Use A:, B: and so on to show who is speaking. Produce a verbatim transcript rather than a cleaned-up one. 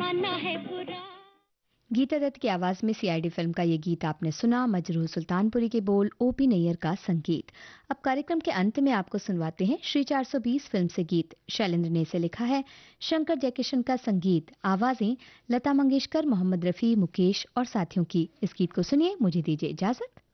A: गीता दत्त की आवाज में सीआईडी फिल्म का ये गीत आपने सुना। मजरूह सुल्तानपुरी के बोल, ओपी नैयर का संगीत। अब कार्यक्रम के अंत में आपको सुनवाते हैं श्री चार सौ बीस फिल्म से गीत। शैलेंद्र ने इसे लिखा है, शंकर जयकिशन का संगीत, आवाजें लता मंगेशकर, मोहम्मद रफी, मुकेश और साथियों की। इस गीत को सुनिए, मुझे दीजिए इजाजत।